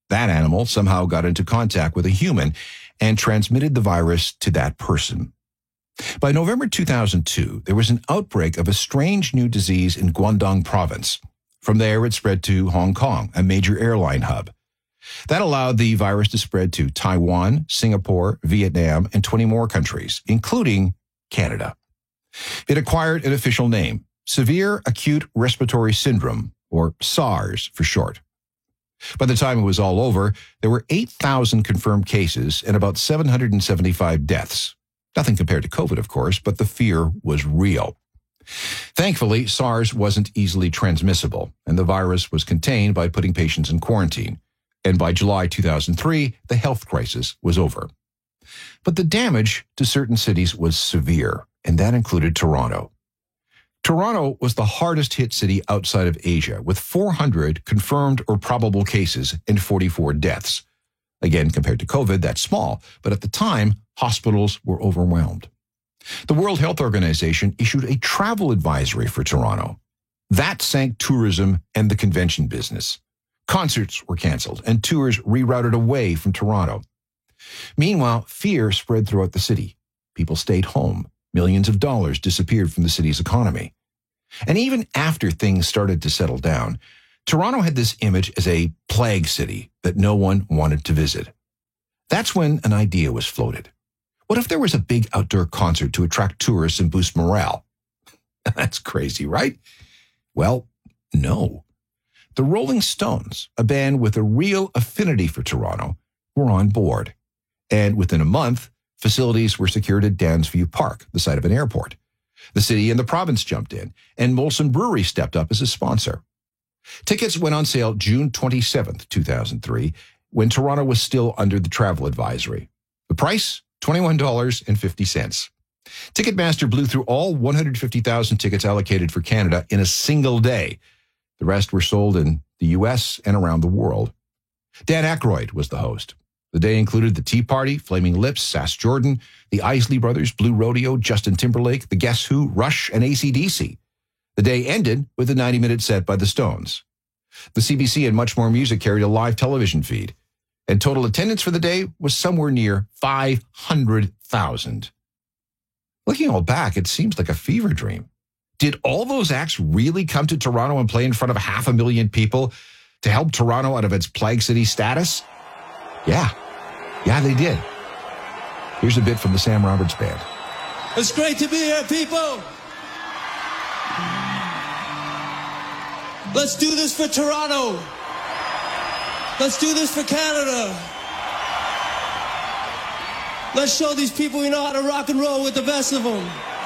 That animal somehow got into contact with a human and transmitted the virus to that person. By November 2002, there was an outbreak of a strange new disease in Guangdong province. From there, it spread to Hong Kong, a major airline hub. That allowed the virus to spread to Taiwan, Singapore, Vietnam, and 20 more countries, including Canada. It acquired an official name, Severe Acute Respiratory Syndrome, or SARS for short. By the time it was all over, there were 8,000 confirmed cases and about 775 deaths. Nothing compared to COVID, of course, but the fear was real. Thankfully, SARS wasn't easily transmissible, and the virus was contained by putting patients in quarantine. And by July 2003, the health crisis was over. But the damage to certain cities was severe, and that included Toronto. Toronto was the hardest hit city outside of Asia, with 400 confirmed or probable cases and 44 deaths. Again, compared to COVID, that's small, but at the time, hospitals were overwhelmed. The World Health Organization issued a travel advisory for Toronto. That sank tourism and the convention business. Concerts were canceled and tours rerouted away from Toronto. Meanwhile, fear spread throughout the city. People stayed home. Millions of dollars disappeared from the city's economy. And even after things started to settle down, Toronto had this image as a plague city that no one wanted to visit. That's when an idea was floated. What if there was a big outdoor concert to attract tourists and boost morale? That's crazy, right? Well, no. The Rolling Stones, a band with a real affinity for Toronto, were on board. And within a month, facilities were secured at Downsview Park, the site of an airport. The city and the province jumped in, and Molson Brewery stepped up as a sponsor. Tickets went on sale June 27, 2003, when Toronto was still under the travel advisory. The price? $21.50. Ticketmaster blew through all 150,000 tickets allocated for Canada in a single day. The rest were sold in the U.S. and around the world. Dan Aykroyd was the host. The day included the Tea Party, Flaming Lips, Sass Jordan, the Isley Brothers, Blue Rodeo, Justin Timberlake, the Guess Who, Rush, and AC/DC. The day ended with a 90-minute set by the Stones. The CBC and Much More Music carried a live television feed, and total attendance for the day was somewhere near 500,000. Looking all back, it seems like a fever dream. Did all those acts really come to Toronto and play in front of 500,000 people to help Toronto out of its plague city status? Yeah, they did. Here's a bit from the Sam Roberts Band. It's great to be here, people. Let's do this for Toronto. Let's do this for Canada. Let's show these people we know how to rock and roll with the best of them.